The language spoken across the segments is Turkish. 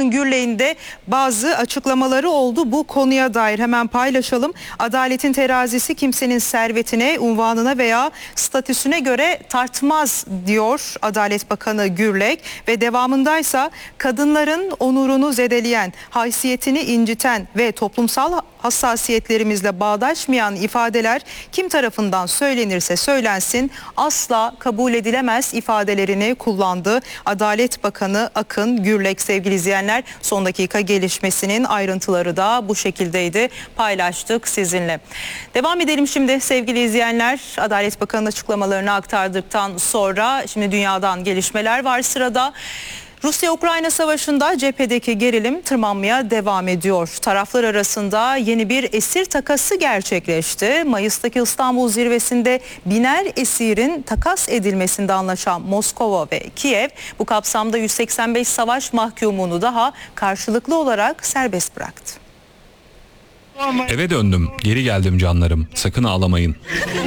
Akın Gürlek'in de bazı açıklamaları oldu. Bu konuya dair hemen paylaşalım. Adaletin terazisi kimsenin servetine, unvanına veya statüsüne göre tartmaz diyor Adalet Bakanı Gürlek ve devamındaysa kadınların onurunu zedeleyen, haysiyetini inciten ve toplumsal hassasiyetlerimizle bağdaşmayan ifadeler kim tarafından söylenirse söylensin asla kabul edilemez ifadelerini kullandı. Adalet Bakanı Akın Gürlek sevgili izleyenler, son dakika gelişmesinin ayrıntıları da bu şekildeydi. Paylaştık sizinle. Devam edelim şimdi sevgili izleyenler. Adalet Bakanı'nın açıklamalarını aktardıktan sonra şimdi dünyadan gelişmeler var sırada. Rusya-Ukrayna savaşında cephedeki gerilim tırmanmaya devam ediyor. Taraflar arasında yeni bir esir takası gerçekleşti. Mayıs'taki İstanbul zirvesinde biner esirin takas edilmesinde anlaşan Moskova ve Kiev bu kapsamda 185 savaş mahkumunu daha karşılıklı olarak serbest bıraktı. Eve döndüm, geri geldim canlarım. Sakın ağlamayın.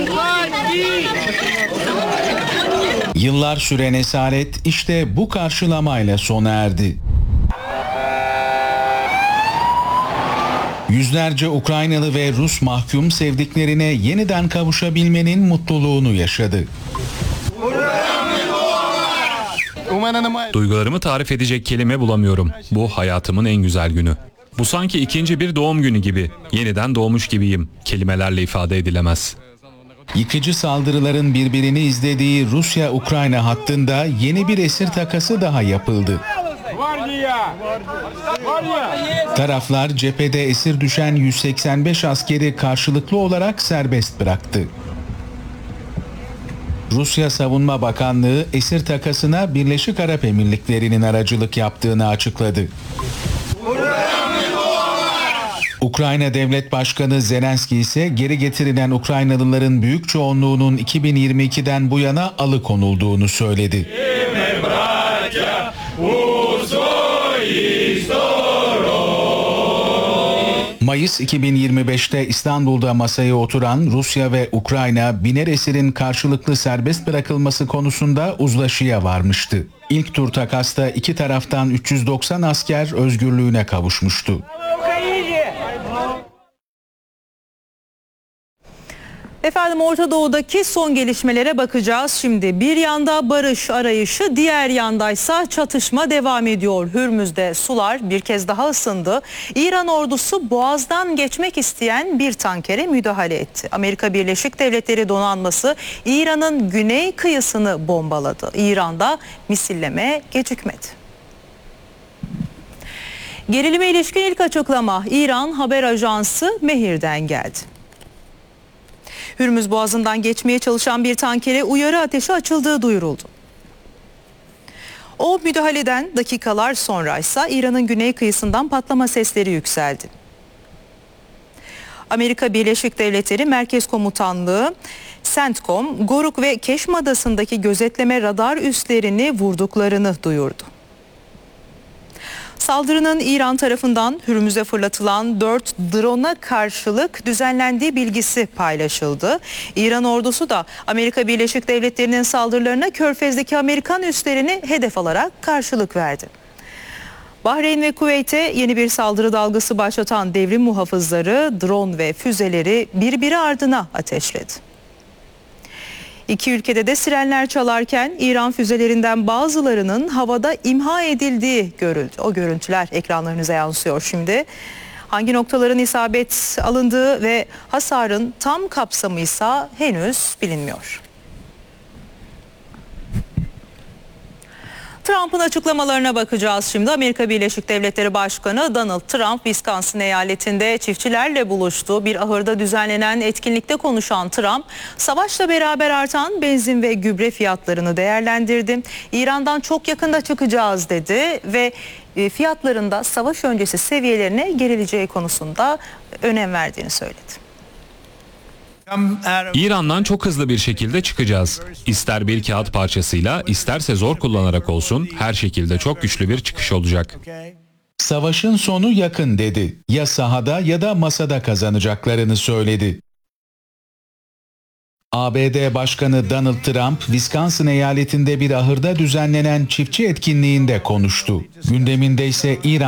Yıllar süren esaret işte bu karşılamayla sona erdi. Yüzlerce Ukraynalı ve Rus mahkum sevdiklerine yeniden kavuşabilmenin mutluluğunu yaşadı. Duygularımı tarif edecek kelime bulamıyorum. Bu hayatımın en güzel günü. Bu sanki ikinci bir doğum günü gibi. Yeniden doğmuş gibiyim. Kelimelerle ifade edilemez. Yıkıcı saldırıların birbirini izlediği Rusya-Ukrayna hattında yeni bir esir takası daha yapıldı. Taraflar cephede esir düşen 185 askeri karşılıklı olarak serbest bıraktı. Rusya Savunma Bakanlığı esir takasına Birleşik Arap Emirlikleri'nin aracılık yaptığını açıkladı. Ukrayna Devlet Başkanı Zelenski ise geri getirilen Ukraynalıların büyük çoğunluğunun 2022'den bu yana alıkonulduğunu söyledi. Mayıs 2025'te İstanbul'da masaya oturan Rusya ve Ukrayna biner esirin karşılıklı serbest bırakılması konusunda uzlaşıya varmıştı. İlk tur takasta iki taraftan 390 asker özgürlüğüne kavuşmuştu. Efendim Orta Doğu'daki son gelişmelere bakacağız. Şimdi bir yanda barış arayışı, diğer yandaysa çatışma devam ediyor. Hürmüz'de sular bir kez daha ısındı. İran ordusu Boğaz'dan geçmek isteyen bir tankere müdahale etti. Amerika Birleşik Devletleri donanması İran'ın güney kıyısını bombaladı. İran'da misilleme gecikmedi. Gerilime ilişkin ilk açıklama İran haber ajansı Mehir'den geldi. Hürmüz Boğazı'ndan geçmeye çalışan bir tankere uyarı ateşi açıldığı duyuruldu. O müdahaleden dakikalar sonraysa İran'ın güney kıyısından patlama sesleri yükseldi. Amerika Birleşik Devletleri Merkez Komutanlığı, CENTCOM, Goruk ve Keşm Adası'ndaki gözetleme radar üslerini vurduklarını duyurdu. Saldırının İran tarafından Hürmüz'e fırlatılan 4 drone'a karşılık düzenlendiği bilgisi paylaşıldı. İran ordusu da Amerika Birleşik Devletleri'nin saldırılarına Körfez'deki Amerikan üslerini hedef alarak karşılık verdi. Bahreyn ve Kuveyt'e yeni bir saldırı dalgası başlatan devrim muhafızları drone ve füzeleri birbiri ardına ateşledi. İki ülkede de sirenler çalarken İran füzelerinden bazılarının havada imha edildiği görüldü. O görüntüler ekranlarınıza yansıyor şimdi. Hangi noktaların isabet alındığı ve hasarın tam kapsamı ise henüz bilinmiyor. Trump'ın açıklamalarına bakacağız şimdi. Amerika Birleşik Devletleri Başkanı Donald Trump, Wisconsin eyaletinde çiftçilerle buluştu. Bir ahırda düzenlenen etkinlikte konuşan Trump, savaşla beraber artan benzin ve gübre fiyatlarını değerlendirdi. İran'dan çok yakında çıkacağız dedi ve fiyatlarında savaş öncesi seviyelerine gerileceği konusunda önem verdiğini söyledi. İran'dan çok hızlı bir şekilde çıkacağız. İster bir kağıt parçasıyla, isterse zor kullanarak olsun, her şekilde çok güçlü bir çıkış olacak. Savaşın sonu yakın dedi. Ya sahada ya da masada kazanacaklarını söyledi. ABD Başkanı Donald Trump, Wisconsin eyaletinde bir ahırda düzenlenen çiftçi etkinliğinde konuştu. Gündeminde ise İran